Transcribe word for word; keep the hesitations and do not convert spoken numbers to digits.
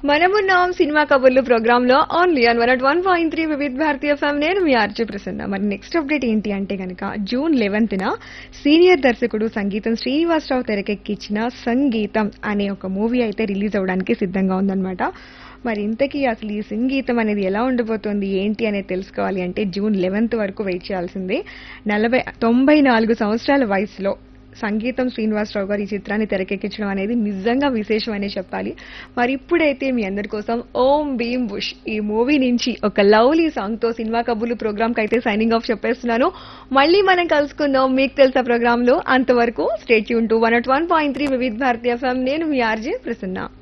మనమున్నాం సినిమా కబుర్లు ప్రోగ్రామ్ లో only on one one point three వివిధ భారతీయ ఎఫ్ఎం. నేను మీ ఆర్జే ప్రసన్న. మరి నెక్స్ట్ అప్డేట్ ఏంటి అంటే గనక జూన్ లెవెన్త్ న సీనియర్ దర్శకుడు సంగీతం శ్రీనివాసరావు తెరకెక్కించిన సంగీతం అనే ఒక మూవీ అయితే రిలీజ్ అవడానికి సిద్ధంగా ఉందన్నమాట. మరి ఇంతకీ అసలు ఈ సంగీతం అనేది ఎలా ఉండబోతోంది ఏంటి అనేది తెలుసుకోవాలి అంటే జూన్ లెవెన్త్ వరకు వెయిట్ చేయాల్సిందే. నలభై తొంభై నాలుగు సంవత్సరాల వయసులో సంగీతం శ్రీనివాసరావు గారు ఈ చిత్రాన్ని తెరకెక్కించడం అనేది నిజంగా విశేషం అనే చెప్పాలి. మరి ఇప్పుడైతే మీ అందరి కోసం ఓం భీమ్ బుష్ ఈ మూవీ నుంచి ఒక లవ్లీ సాంగ్ తో సినిమా కబుర్లు ప్రోగ్రామ్ కి అయితే సైనింగ్ ఆఫ్ చెప్పేస్తున్నాను. మళ్ళీ మనం కలుసుకుందాం మీకు తెలుసా ప్రోగ్రామ్ లో. అంతవరకు stay tune to one one point three వివిధ భారతీయ ఎఫ్ఎం. నేను మీ ఆర్జే ప్రసన్న.